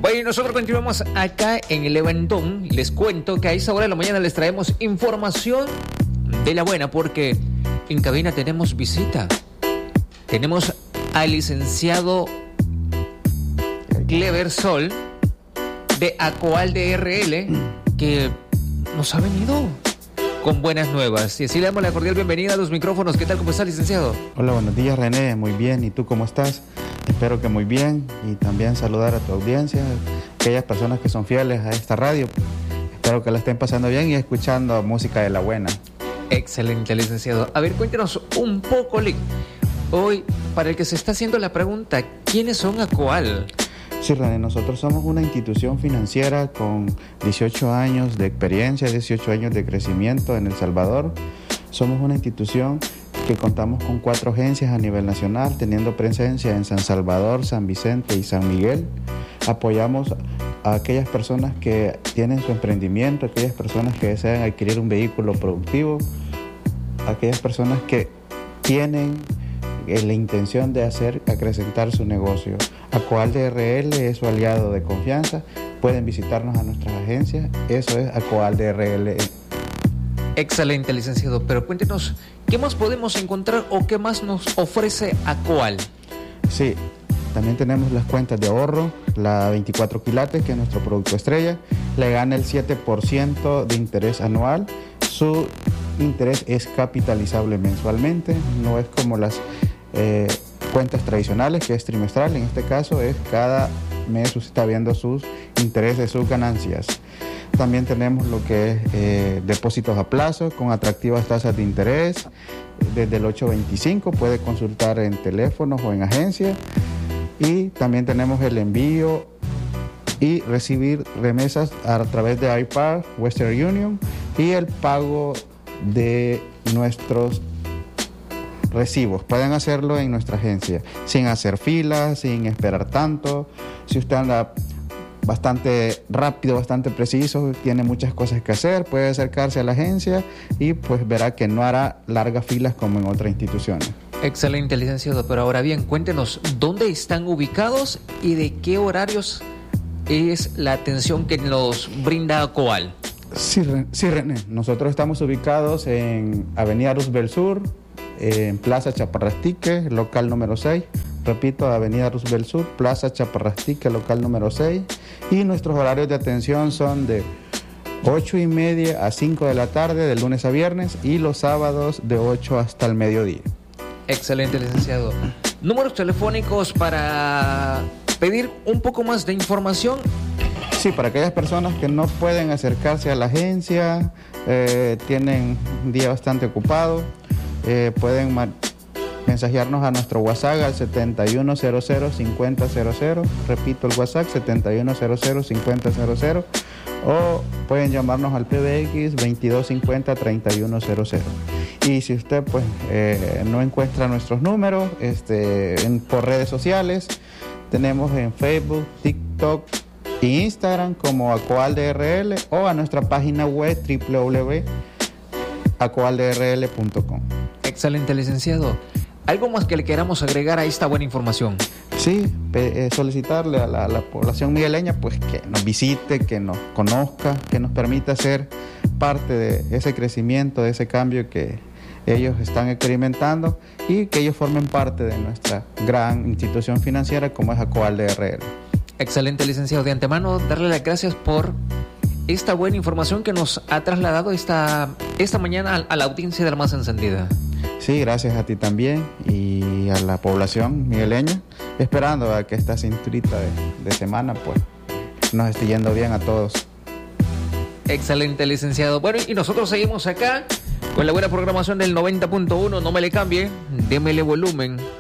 Bueno, nosotros continuamos acá en el Levantón. Les cuento que a esa hora de la mañana les traemos información de la buena, porque en cabina tenemos visita. Tenemos al licenciado Clever Sol de Acoal DRL, que nos ha venido con buenas nuevas. Y así le damos la cordial bienvenida a los micrófonos. ¿Qué tal? ¿Cómo está, licenciado? Hola, buenos días, René. Muy bien. ¿Y tú cómo estás? Espero que muy bien. Y también saludar a tu audiencia, aquellas personas que son fieles a esta radio. Espero que la estén pasando bien y escuchando música de la buena. Excelente, licenciado. A ver, cuéntenos un poco, hoy, para el que se está haciendo la pregunta, ¿quiénes son Acoal? Sí, René, nosotros somos una institución financiera con 18 años de experiencia, 18 años de crecimiento en El Salvador. Somos una institución que contamos con 4 agencias a nivel nacional, teniendo presencia en San Salvador, San Vicente y San Miguel. Apoyamos a aquellas personas que tienen su emprendimiento, aquellas personas que desean adquirir un vehículo productivo, aquellas personas que tienen la intención de acrecentar su negocio. Acoal DRL es su aliado de confianza. Pueden visitarnos a nuestras agencias. Eso es Acoal DRL. Excelente, licenciado. Pero cuéntenos, ¿qué más podemos encontrar o qué más nos ofrece Acoal? Sí, también tenemos las cuentas de ahorro, la 24 quilates, que es nuestro producto estrella. Le gana el 7% de interés anual. Su interés es capitalizable mensualmente, no es como las cuentas tradicionales, que es trimestral. En este caso es cada mes usted está viendo sus intereses, sus ganancias. También tenemos lo que es depósitos a plazo con atractivas tasas de interés desde el 8.25, puede consultar en teléfonos o en agencia. Y también tenemos el envío y recibir remesas a través de iPar, Western Union, y el pago de nuestros recibos. Pueden hacerlo en nuestra agencia sin hacer filas, sin esperar tanto. Si usted anda bastante rápido, bastante preciso, tiene muchas cosas que hacer, puede acercarse a la agencia y pues verá que no hará largas filas como en otras instituciones. Excelente, licenciado. Pero ahora bien, cuéntenos dónde están ubicados y de qué horarios es la atención que nos brinda Acoal. Sí, René. Nosotros estamos ubicados en Avenida Roosevelt Sur, en Plaza Chaparrastique, local número 6. Repito, Avenida Roosevelt Sur, Plaza Chaparrastique, local número 6. Y nuestros horarios de atención son de 8:30 a 5 de la tarde, de lunes a viernes, y los sábados de 8 hasta el mediodía. Excelente, licenciado. Números telefónicos para pedir un poco más de información. Sí, para aquellas personas que no pueden acercarse a la agencia, tienen un día bastante ocupado, pueden mensajearnos a nuestro WhatsApp al 7100-5000. Repito, el WhatsApp 7100-5000. O pueden llamarnos al PBX 2250-3100. Y si usted pues no encuentra nuestros números por redes sociales, tenemos en Facebook, TikTok y Instagram como Acoal DRL, o a nuestra página web www.acoaldrl.com. Excelente, licenciado. ¿Algo más que le queramos agregar a esta buena información? Sí, solicitarle a la población migueleña pues que nos visite, que nos conozca, que nos permita ser parte de ese crecimiento, de ese cambio que ellos están experimentando, y que ellos formen parte de nuestra gran institución financiera como es Acoal DRL. Excelente, licenciado. De antemano, darle las gracias por esta buena información que nos ha trasladado esta mañana a la audiencia de La Más Encendida. Sí, gracias a ti también y a la población migueleña, esperando a que esta cinturita de semana pues nos esté yendo bien a todos. Excelente, licenciado. Bueno, y nosotros seguimos acá con la buena programación del 90.1. No me le cambie, démele volumen.